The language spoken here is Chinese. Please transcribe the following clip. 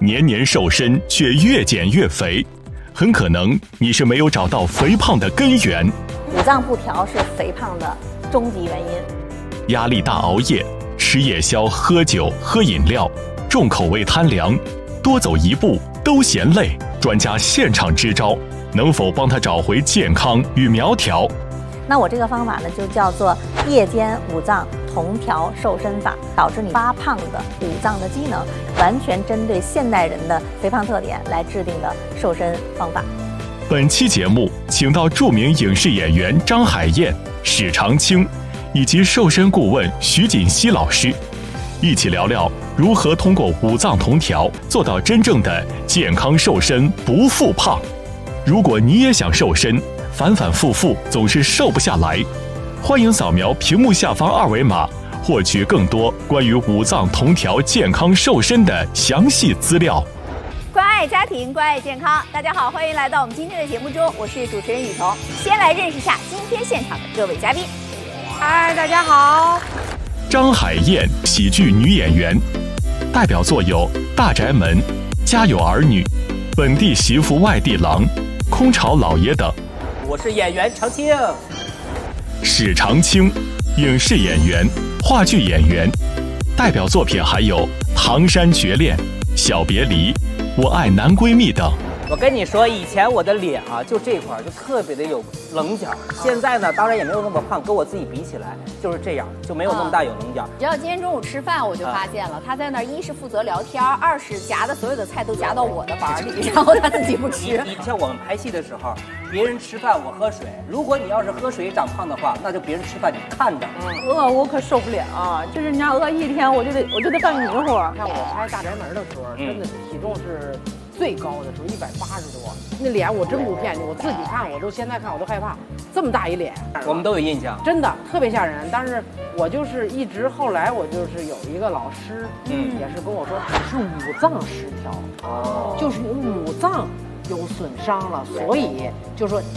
年年瘦身却越减越肥，很可能你是没有找到肥胖的根源。 五脏不调是肥胖的终极原因。 压力大、熬夜、吃夜宵、喝酒、喝饮料、重口味贪凉、多走一步都嫌累，专家现场支招，能否帮他找回健康与苗条？ 那我这个方法呢，就叫做夜间五脏同调瘦身法，导致你发胖的五脏的机能，完全针对现代人的肥胖特点来制定的瘦身方法。 本期节目请到著名影视演员张海燕、史长青以及瘦身顾问徐锦熙老师，一起聊聊如何通过五脏同调做到真正的健康瘦身不复胖。如果你也想瘦身，反反复复总是瘦不下来，欢迎扫描屏幕下方二维码，获取更多关于五脏同调健康瘦身的详细资料。 关爱家庭，关爱健康，大家好，欢迎来到我们今天的节目中，我是主持人雨桐。先来认识一下今天现场的各位嘉宾。 嗨，大家好。 张海燕，喜剧女演员，代表作有《大宅门》《家有儿女》《本地媳妇外地郎》《空巢老爷》等。 我是演员常青。 史长青，影视演员、话剧演员，代表作品还有《唐山绝恋》《小别离》《我爱男闺蜜》等。 我跟你说，以前我的脸啊，就这块就特别的有棱角，现在呢，当然也没有那么胖，跟我自己比起来就是这样，就没有那么大有棱角。 只要今天中午吃饭，我就发现了，他在那儿一是负责聊天，二是夹的所有的菜都夹到我的碗里，然后他自己不吃。 你像我们拍戏的时候，别人吃饭我喝水，如果你要是喝水长胖的话，那就别人吃饭你看着。 饿我可受不了啊！就是你要饿一天，我就得干泥活。 看我拍《大宅门》的时候，真的体重是最高的时候180多，那脸我真不骗你，我自己看我都现在看我都害怕，这么大一脸， 我们都有印象， 真的特别吓人。但是我就是一直后来我就是有一个老师，也是跟我说只是五脏失调，就是你五脏有损伤了，所以就说